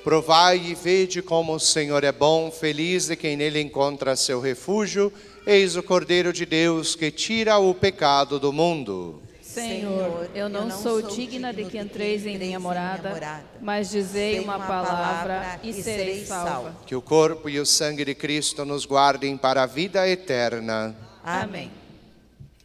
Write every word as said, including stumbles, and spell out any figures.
Provai e vede como o Senhor é bom, feliz de quem nele encontra seu refúgio. Eis o Cordeiro de Deus que tira o pecado do mundo. Senhor, eu não sou digna de que entreis em minha morada, mas dizei uma palavra e serei salva. Que o corpo e o sangue de Cristo nos guardem para a vida eterna. Amém.